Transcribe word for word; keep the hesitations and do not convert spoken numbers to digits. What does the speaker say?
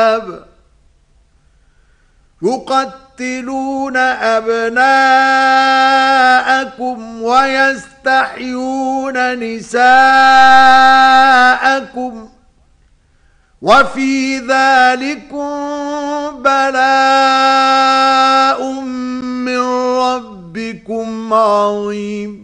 يقتلون أبناءكم ويستحيون نساءكم وفي ذلكم بلاء من ربكم عظيم